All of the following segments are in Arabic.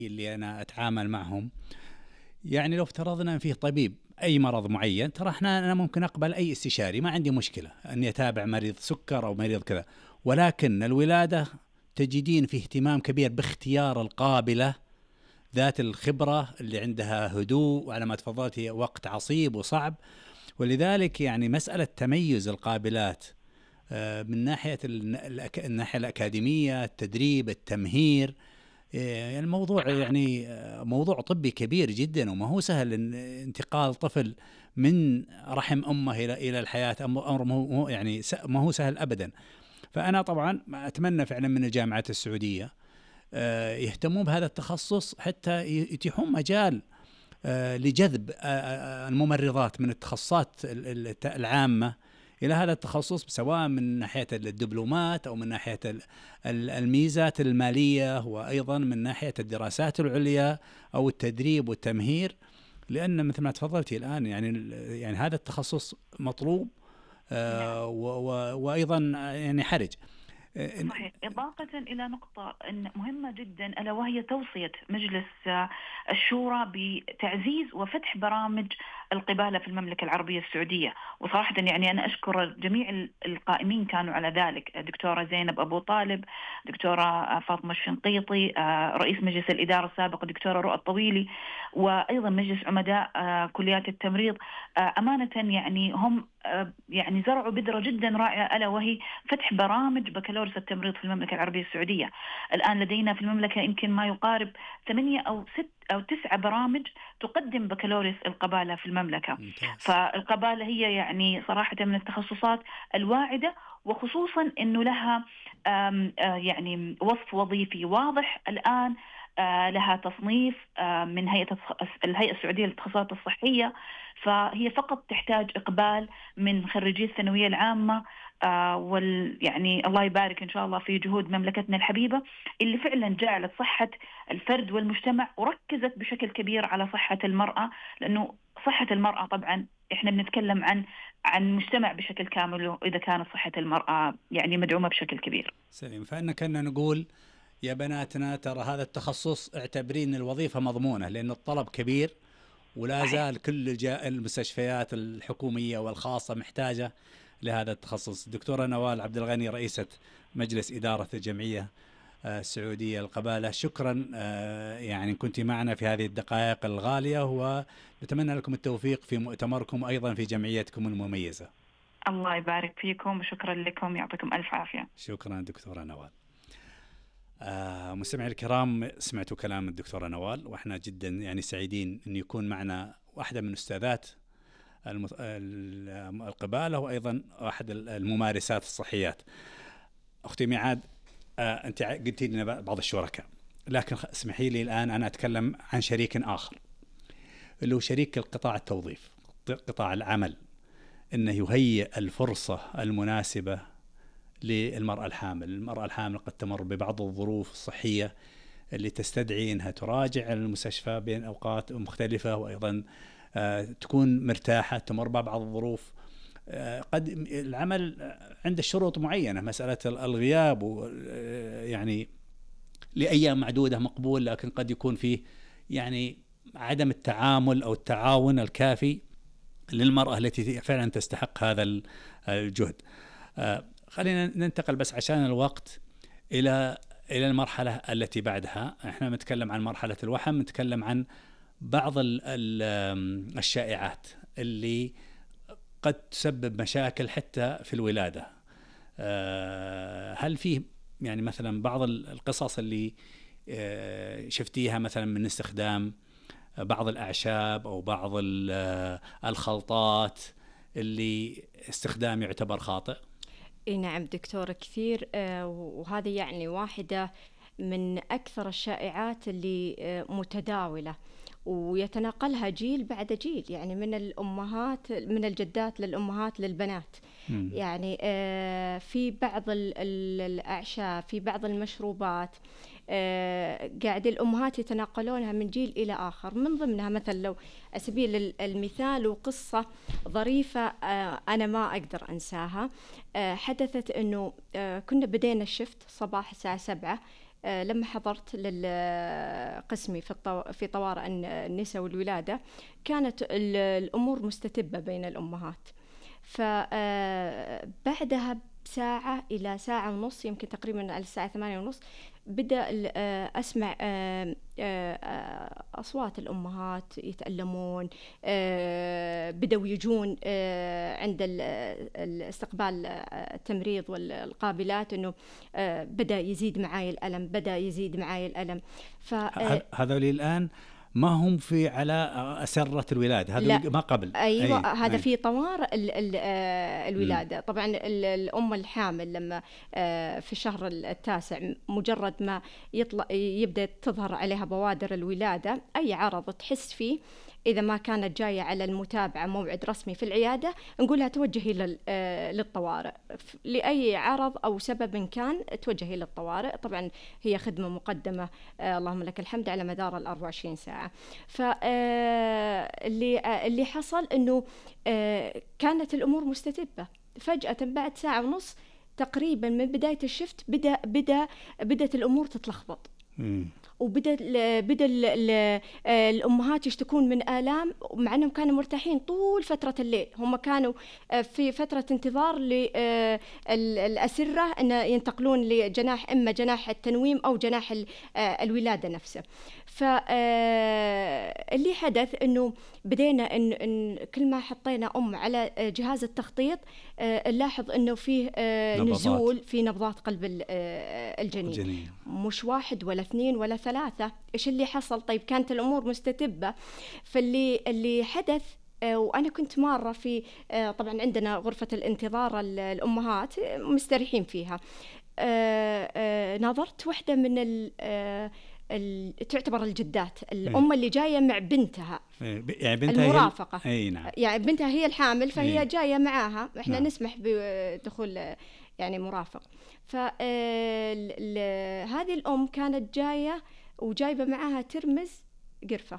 اللي أنا أتعامل معهم، يعني لو افترضنا أن فيه طبيب أي مرض معين، ترى أنا ممكن أقبل أي استشاري، ما عندي مشكلة أني أتابع مريض سكر أو مريض كذا. ولكن الولادة تجدين فيه اهتمام كبير باختيار القابلة ذات الخبرة اللي عندها هدوء، وعلى ما تفضلت هي وقت عصيب وصعب. ولذلك يعني مسألة تميز القابلات من ناحية الناحية الأكاديمية، التدريب، التمهير، الموضوع يعني موضوع طبي كبير جدا، وما هو سهل انتقال طفل من رحم أمه إلى الحياة. أمر يعني ما هو سهل أبدا. فأنا طبعا أتمنى فعلا من الجامعة السعودية يهتمون بهذا التخصص، حتى يتيحون مجال لجذب الممرضات من التخصصات العامة إلى هذا التخصص، سواء من ناحية الدبلومات أو من ناحية الميزات المالية، وأيضا من ناحية الدراسات العليا أو التدريب والتمهير. لأن مثل ما تفضلتي الآن يعني هذا التخصص مطلوب، وأيضا يعني حرج. صحيح. إضافة إلى نقطة مهمة جدا، ألا وهي توصية مجلس الشورى بتعزيز وفتح برامج القبالة في المملكة العربية السعودية. وصراحة يعني أنا أشكر جميع القائمين كانوا على ذلك، دكتورة زينب أبو طالب، دكتورة فاطمة الشنقيطي، رئيس مجلس الإدارة السابق دكتورة رؤى الطويلي، وأيضا مجلس عمداء كليات التمريض. أمانة يعني هم يعني زرعوا بذرة جدا رائعة، ألا وهي فتح برامج بكالوريوس التمريض في المملكة العربية السعودية. الآن لدينا في المملكة يمكن ما يقارب 8 أو 6 أو 9 برامج تقدم بكالوريوس القبالة في المملكة. فالقبالة هي يعني صراحة من التخصصات الواعدة، وخصوصا أنه لها يعني وصف وظيفي واضح الآن، لها تصنيف من الهيئة السعودية للتخصصات الصحية. فهي فقط تحتاج إقبال من خريجي الثانوية العامة، يعني الله يبارك إن شاء الله في جهود مملكتنا الحبيبة اللي فعلا جعلت صحة الفرد والمجتمع، وركزت بشكل كبير على صحة المرأة. لأنه صحة المرأة طبعا إحنا بنتكلم عن مجتمع بشكل كامل، إذا كانت صحة المرأة يعني مدعومة بشكل كبير. سليم. فإن كنا نقول يا بناتنا ترى هذا التخصص اعتبرين الوظيفة مضمونة، لأن الطلب كبير، ولا زال كل المستشفيات الحكومية والخاصة محتاجة لهذا التخصص. دكتورة نوال عبد الغني، رئيسة مجلس إدارة الجمعية السعودية للقبالة، شكرا يعني كنت معنا في هذه الدقائق الغالية، ونتمنى لكم التوفيق في مؤتمركم وأيضا في جمعيتكم المميزة. الله يبارك فيكم وشكرا لكم، يعطيكم ألف عافية. شكرا دكتورة نوال. مستمعي الكرام، سمعتوا كلام الدكتورة نوال، وإحنا جدا يعني سعيدين أن يكون معنا واحدة من أستاذات القبالة، وأيضا واحد الممارسات الصحيات. أختي ميعاد، أنت قلتي لنا بعض الشركاء، لكن اسمحي لي الآن أنا أتكلم عن شريك آخر، اللي هو شريك القطاع التوظيف، قطاع العمل، أنه يهيئ الفرصة المناسبة للمرأة الحامل. المرأة الحامل قد تمر ببعض الظروف الصحية اللي تستدعي أنها تراجع المستشفى بين أوقات مختلفة، وأيضا تكون مرتاحة، تمر ببعض الظروف. قد العمل عنده شروط معينة، مسألة الغياب يعني لأيام معدودة مقبول، لكن قد يكون فيه يعني عدم التعامل أو التعاون الكافي للمرأة التي فعلا تستحق هذا الجهد. خلينا ننتقل بس عشان الوقت إلى المرحلة التي بعدها. احنا نتكلم عن مرحلة الوحم، نتكلم عن بعض الشائعات اللي قد تسبب مشاكل حتى في الولادة. هل فيه يعني مثلا بعض القصص اللي شفتيها مثلا من استخدام بعض الأعشاب أو بعض الخلطات اللي استخدام يعتبر خاطئ؟ نعم دكتور، كثير، وهذه يعني واحدة من أكثر الشائعات اللي متداولة ويتناقلها جيل بعد جيل، يعني من الأمهات، من الجدات للأمهات للبنات. يعني في بعض الأعشاب، في بعض المشروبات قاعد الأمهات يتناقلونها من جيل إلى آخر. من ضمنها مثلا لو سبيل المثال وقصة ظريفة أنا ما أقدر أنساها. حدثت أنه كنا بدينا الشفت صباح الساعة 7، لما حضرت قسمي في طوارئ النساء والولادة، كانت الأمور مستتبة بين الأمهات. فبعدها بساعة إلى ساعة ونص، يمكن تقريبا على الساعة 8:30 بدأ أسمع أصوات الأمهات يتألمون، بدأوا يجون عند الاستقبال التمريض والقابلات إنه بدأ يزيد معاي الألم، بدأ يزيد معاي الألم. هذول الآن ما هم في على أسرة الولادة، هذا ما قبل. أيوة، هذا في طوارئ الولادة. طبعا الأم الحامل لما في الشهر التاسع مجرد ما يبدأ تظهر عليها بوادر الولادة، أي عرض تحس فيه إذا ما كانت جاية على المتابعة موعد رسمي في العيادة، نقولها توجهي للطوارئ لأي عرض أو سبب كان، توجهي للطوارئ. طبعا هي خدمة مقدمة اللهم لك الحمد على مدار 24 ساعة. فاللي حصل إنه كانت الأمور مستتبة فجأة بعد ساعة ونص تقريبا من بداية الشفت بدأت الأمور تتلخبط، وبدأ الأمهات يشتكون من آلام، مع أنهم كانوا مرتاحين طول فترة الليل. هم كانوا في فترة انتظار للأسرة أن ينتقلون لجناح، إما جناح التنويم أو جناح الولادة نفسه. فاللي حدث أنه بدينا إن كل ما حطينا على جهاز التخطيط نلاحظ أنه فيه نزول في نبضات قلب الجنين. مش 1 ولا 2 ولا 3. إيش اللي حصل؟ طيب كانت الأمور مستتبة. فاللي حدث، وأنا كنت مرة في طبعا عندنا غرفة الانتظار الأمهات مستريحين فيها، نظرت واحدة من تعتبر الجدات، الأم اللي جاية مع بنتها، يعني بنتها المرافقة. أي نعم. يعني بنتها هي الحامل، فهي جاية معاها، إحنا نعم. نسمح بدخول يعني مرافق. فهذه الأم كانت جاية وجايبة معاها ترمز قرفة،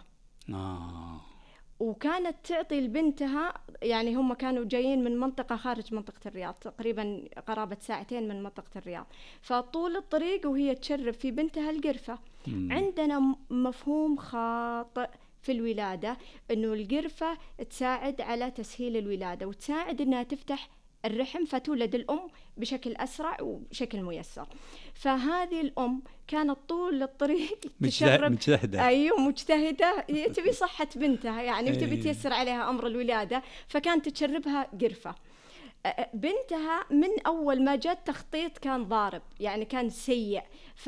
وكانت تعطي لبنتها، يعني هم كانوا جايين من منطقة خارج منطقة الرياض، تقريبا قرابة 2 ساعة من منطقة الرياض. فطول الطريق وهي تشرب في بنتها القرفة. عندنا مفهوم خاطئ في الولادة إنه القرفة تساعد على تسهيل الولادة وتساعد إنها تفتح الرحم فتولد الأم بشكل أسرع وبشكل ميسر. فهذه الأم كانت طول الطريق مجتهدة. أيوة مجتهدة، تبي صحة بنتها، يعني تبي تيسر عليها أمر الولادة، فكانت تشربها قرفة. بنتها من أول ما جت تخطيط كان ضارب، يعني كان سيء.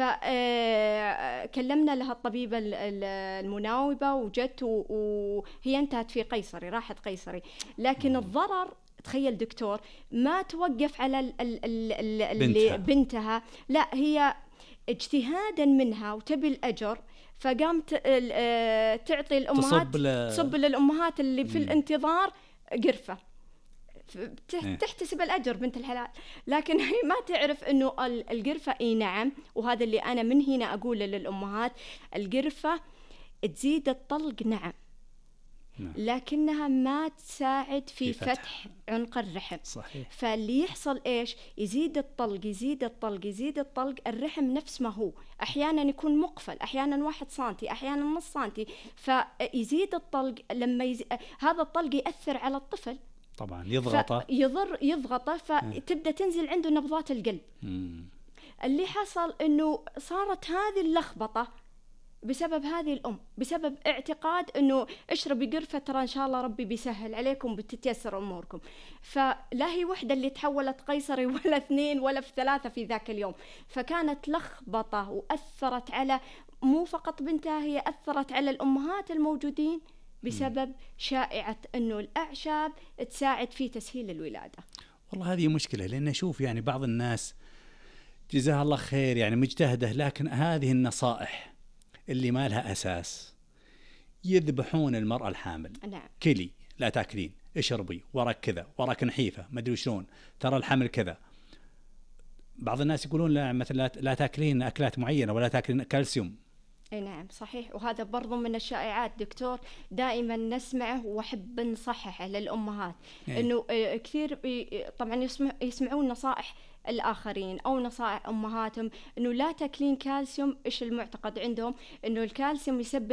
فكلمنا لها الطبيبة المناوبة وجت، وهي انتهت في قيصري، راحت قيصري. لكن الضرر، تخيل دكتور، ما توقف على بنتها، لا، هي اجتهادا منها وتبي الأجر، فقامت تعطي الأمهات، تصب للأمهات اللي في الانتظار قرفة، تحتسب الأجر بنت الحلال. لكن هي ما تعرف إنه القرفة نعم، وهذا اللي أنا من هنا أقول للأمهات، القرفة تزيد الطلق نعم، لكنها ما تساعد في فتح عنق الرحم. صحيح. فاللي يحصل إيش؟ يزيد الطلق يزيد الطلق يزيد الطلق، الرحم نفس ما هو، أحيانا يكون مقفل، أحيانا 1 سنتي، أحيانا نص سنتي، فيزيد الطلق. لما هذا الطلق يأثر على الطفل، طبعا يضغطه، فتبدأ تنزل عنده نبضات القلب. اللي حصل إنه صارت هذه اللخبطة بسبب هذه الأم، بسبب اعتقاد إنه اشربي قرفة ترى إن شاء الله ربي بيسهل عليكم بتتيسر أموركم. فلا هي وحدة اللي تحولت قيصري ولا 2 ولا 3 في ذاك اليوم. فكانت لخبطة وأثرت على مو فقط بنتها، هي أثرت على الأمهات الموجودين بسبب شائعة إنه الأعشاب تساعد في تسهيل الولادة. والله هذه مشكلة، لأن أشوف يعني بعض الناس جزاها الله خير يعني مجتهدة، لكن هذه النصائح اللي ما لها أساس يذبحون المرأة الحامل. نعم. كلي، لا تأكلين، اشربي، وراك كذا، وراك نحيفة، ما أدري شلون، ترى الحمل كذا. بعض الناس يقولون لا، مثلا لا تأكلين أكلات معينة، ولا تأكلين كالسيوم. اي نعم صحيح، وهذا برضو من الشائعات دكتور دائما نسمعه واحب نصححه للامهات. انه كثير طبعا يسمعون نصائح الآخرين أو نصائح أمهاتهم إنه لا تاكلين كالسيوم. إيش المعتقد عندهم؟ إنه الكالسيوم يسبب